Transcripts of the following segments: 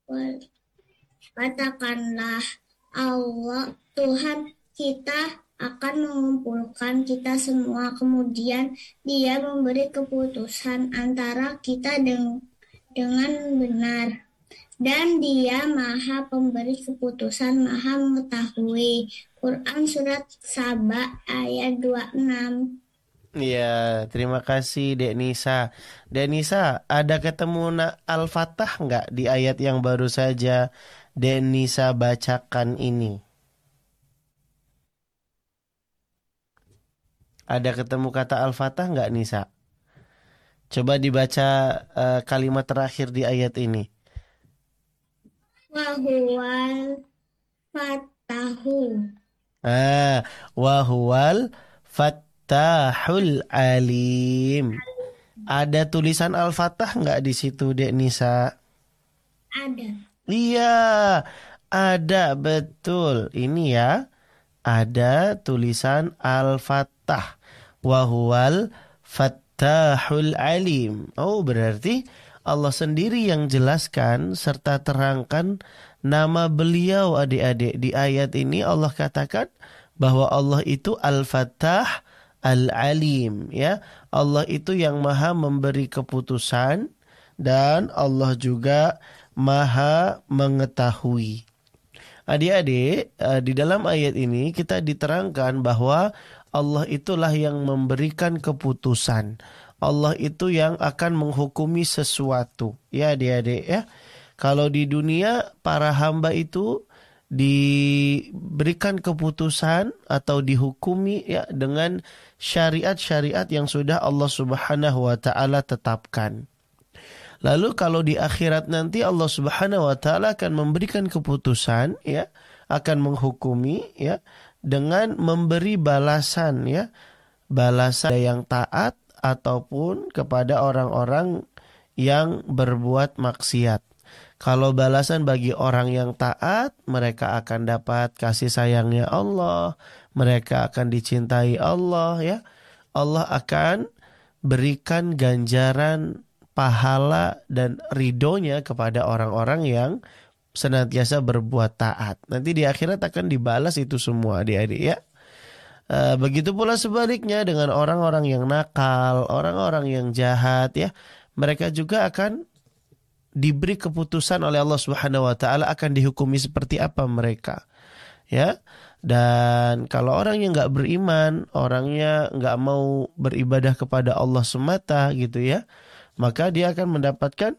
Katakanlah, Allah Tuhan kita akan mengumpulkan kita semua, kemudian Dia memberi keputusan antara kita dengan benar. Dan Dia Maha Pemberi Keputusan, Maha Mengetahui. Quran Surat Saba ayat 26. Iya, terima kasih Dek Nisa. Dek Nisa, ada ketemu Al-Fatah nggak di ayat yang baru saja Dek Nisa bacakan ini? Ada ketemu kata Al-Fatah nggak Nisa? Coba dibaca kalimat terakhir di ayat ini. Wahuwal Fatahu. Wahuwal Fattahul Alim. Ada tulisan Al-Fatah nggak di situ, Dek Nisa? Ada. Iya, ada betul. Ini ya, ada tulisan Al-Fatah. Wahuwal Fattahul Alim. Oh, berarti Allah sendiri yang jelaskan serta terangkan nama beliau, adik-adik. Di ayat ini Allah katakan bahwa Allah itu Al-Fattah Al-Alim, ya. Allah itu yang maha memberi keputusan dan Allah juga maha mengetahui. Adik-adik, di dalam ayat ini kita diterangkan bahwa Allah itulah yang memberikan keputusan. Allah itu yang akan menghukumi sesuatu. Ya adik-adik ya. Kalau di dunia para hamba itu diberikan keputusan atau dihukumi ya dengan syariat-syariat yang sudah Allah Subhanahu wa taala tetapkan. Lalu kalau di akhirat nanti Allah Subhanahu wa taala akan memberikan keputusan ya, akan menghukumi ya dengan memberi balasan ya, balasan yang taat ataupun kepada orang-orang yang berbuat maksiat. Kalau balasan bagi orang yang taat, mereka akan dapat kasih sayangnya Allah, mereka akan dicintai Allah ya. Allah akan berikan ganjaran pahala dan ridhonya kepada orang-orang yang senantiasa berbuat taat. Nanti di akhirat akan dibalas itu semua adik-adik ya. Begitu pula sebaliknya dengan orang-orang yang nakal, orang-orang yang jahat ya. Mereka juga akan diberi keputusan oleh Allah Subhanahu wa taala akan dihukumi seperti apa mereka. Ya. Dan kalau orang yang nggak beriman, orangnya nggak mau beribadah kepada Allah semata gitu ya, maka dia akan mendapatkan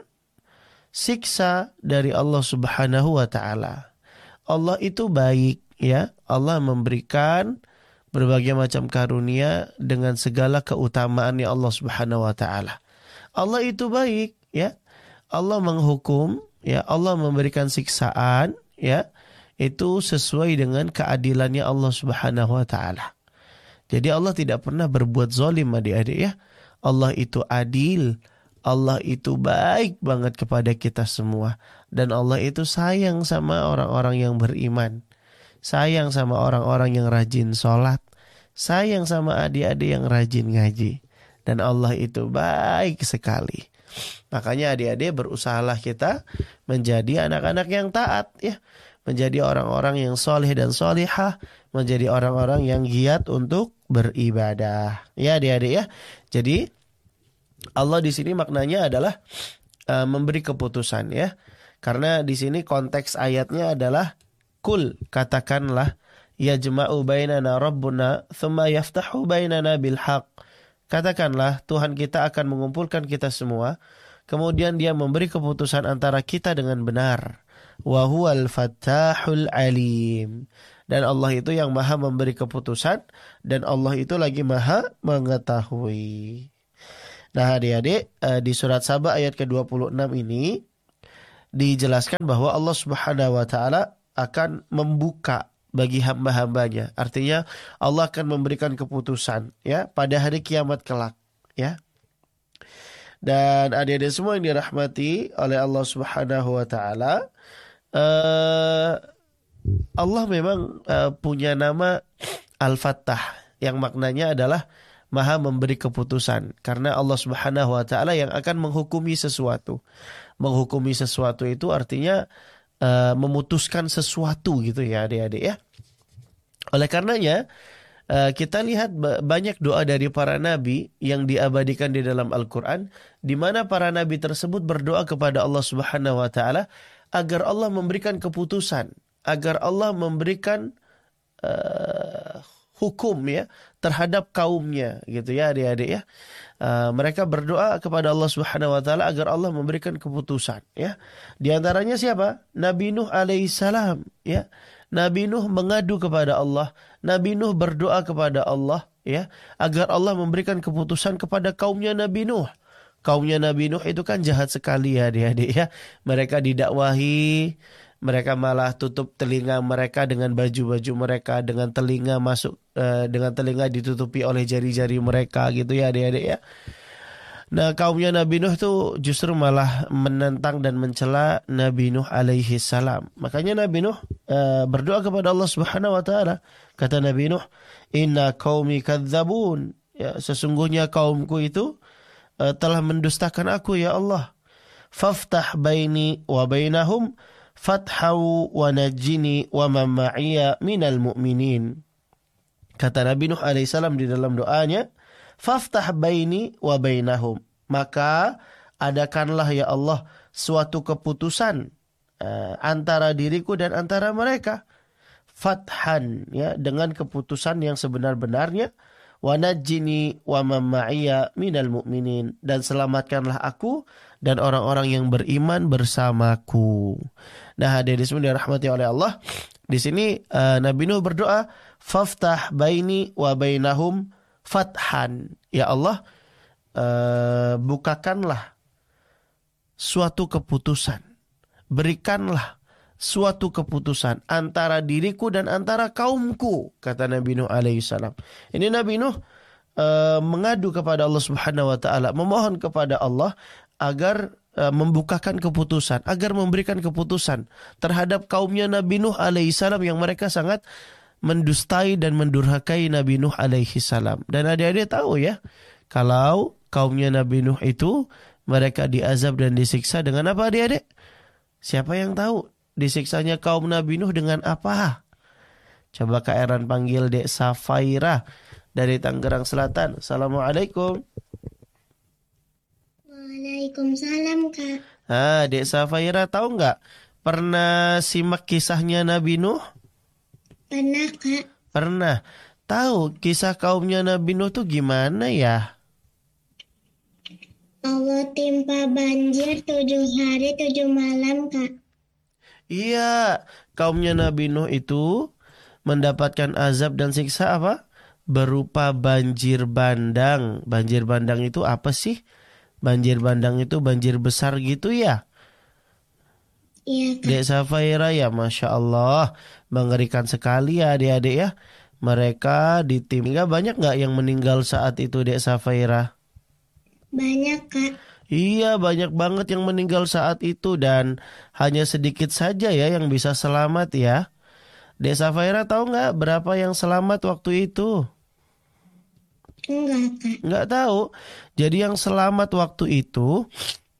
siksa dari Allah Subhanahu wa taala. Allah itu baik ya. Allah memberikan berbagai macam karunia dengan segala keutamaannya Allah Subhanahu wa taala. Allah itu baik ya. Allah menghukum ya, Allah memberikan siksaan ya. Itu sesuai dengan keadilannya Allah Subhanahu wa taala. Jadi Allah tidak pernah berbuat zalim adik-adik ya. Allah itu adil. Allah itu baik banget kepada kita semua. Dan Allah itu sayang sama orang-orang yang beriman. Sayang sama orang-orang yang rajin sholat. Sayang sama adik-adik yang rajin ngaji. Dan Allah itu baik sekali. Makanya adik-adik berusahalah kita menjadi anak-anak yang taat ya. Menjadi orang-orang yang soleh dan solihah. Menjadi orang-orang yang giat untuk beribadah. Ya adik-adik ya. Jadi Allah di sini maknanya adalah memberi keputusan ya. Karena di sini konteks ayatnya adalah kul, katakanlah yajma'u bainana rabbuna thumma yaftahu bainana bil haqq. Katakanlah Tuhan kita akan mengumpulkan kita semua, kemudian dia memberi keputusan antara kita dengan benar. Wa huwal fattahul alim. Dan Allah itu yang maha memberi keputusan dan Allah itu lagi maha mengetahui. Nah adik-adik, di surat Saba ayat ke-26 ini dijelaskan bahwa Allah Subhanahu wa taala akan membuka bagi hamba-hambanya. Artinya Allah akan memberikan keputusan ya pada hari kiamat kelak ya. Dan adik-adik semua yang dirahmati oleh Allah Subhanahu wa taala, Allah memang punya nama Al-Fattah yang maknanya adalah Maha memberi keputusan. Karena Allah Subhanahu wa taala yang akan menghukumi sesuatu. Menghukumi sesuatu itu artinya memutuskan sesuatu gitu ya adik-adik ya. Oleh karenanya kita lihat banyak doa dari para nabi yang diabadikan di dalam Al-Quran, di mana para nabi tersebut berdoa kepada Allah Subhanahu wa taala agar Allah memberikan keputusan, agar Allah memberikan hukum ya terhadap kaumnya gitu ya adik-adik ya. Mereka berdoa kepada Allah Subhanahu wa taala agar Allah memberikan keputusan ya. Di antaranya siapa? Nabi Nuh alaihissalam ya. Nabi Nuh mengadu kepada Allah, Nabi Nuh berdoa kepada Allah ya agar Allah memberikan keputusan kepada kaumnya Nabi Nuh. Kaumnya Nabi Nuh itu kan jahat sekali ya adik-adik ya. Mereka didakwahi, mereka malah tutup telinga mereka dengan baju-baju mereka, dengan telinga dengan telinga ditutupi oleh jari-jari mereka gitu ya adik-adik ya. Nah kaumnya Nabi Nuh tuh justru malah menentang dan mencela Nabi Nuh alaihi salam. Makanya Nabi Nuh berdoa kepada Allah Subhanahu wa taala. Kata Nabi Nuh, "Inna qaumi kadzabun." Ya, sesungguhnya kaumku itu telah mendustakan aku ya Allah. "Faftah baini wa bainahum fathahu wa najjini wa man ma'iya minal mu'minin." Kata Nabi Nuh alaihissalam di dalam doanya, "Faftah baini wa bainahum." Maka adakanlah ya Allah suatu keputusan antara diriku dan antara mereka. Fathan ya, dengan keputusan yang sebenar-benarnya. Wa najjini wa man ma'iya minal mu'minin, dan selamatkanlah aku dan orang-orang yang beriman bersamaku. Nah, hadirin semua dirahmati oleh Allah. Di sini Nabi Nuh berdoa, "Faftah baini wa bainahum fathan." Ya Allah, bukakanlah suatu keputusan. Berikanlah suatu keputusan antara diriku dan antara kaumku, kata Nabi Nuh alaihissalam. Ini Nabi Nuh mengadu kepada Allah Subhanahu wa taala, memohon kepada Allah agar membukakan keputusan, agar memberikan keputusan terhadap kaumnya Nabi Nuh alaihissalam yang mereka sangat mendustai dan mendurhakai Nabi Nuh alaihissalam. Dan adik-adik tahu ya, kalau kaumnya Nabi Nuh itu mereka diazab dan disiksa dengan apa adik-adik? Siapa yang tahu disiksanya kaum Nabi Nuh dengan apa? Coba Kak Eran panggil Dek Safaira dari Tangerang Selatan. Assalamualaikum. Waalaikumsalam, Kak. Dek Safaira tahu nggak? Pernah simak kisahnya Nabi Nuh? Pernah, Kak. Pernah. Tahu kisah kaumnya Nabi Nuh tuh gimana ya? Allah timpa banjir 7 hari 7 malam, Kak. Iya, kaumnya Nabi Nuh itu mendapatkan azab dan siksa apa? Berupa banjir bandang. Banjir bandang itu apa sih? Banjir bandang itu banjir besar gitu ya? Iya, Kak. Dek Safaira ya, Masya Allah. Mengerikan sekali ya adik-adik ya. Mereka ditimpa. Banyak gak yang meninggal saat itu Dek Safaira? Banyak, Kak. Iya, banyak banget yang meninggal saat itu dan hanya sedikit saja ya yang bisa selamat ya. Dek Safaira tahu nggak berapa yang selamat waktu itu? Enggak, Kak. Nggak tahu. Jadi yang selamat waktu itu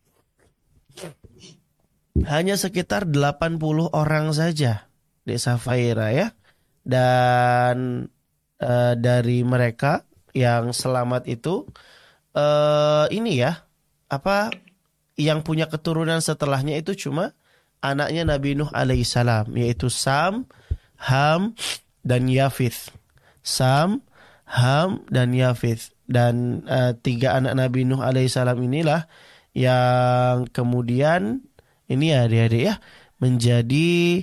hanya sekitar 80 orang saja, Dek Safaira ya. Dan dari mereka yang selamat itu ini ya, apa yang punya keturunan setelahnya itu cuma anaknya Nabi Nuh alaihissalam, yaitu Sam, Ham, dan Yafith. Sam, Ham, dan Yafith. Dan 3 anak Nabi Nuh alaihissalam inilah yang kemudian ini ya adik-adik ya menjadi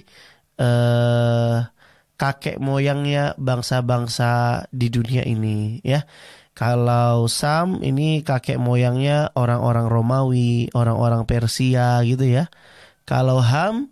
kakek moyangnya bangsa-bangsa di dunia ini ya. Kalau Sam ini kakek moyangnya orang-orang Romawi, orang-orang Persia gitu ya. Kalau Ham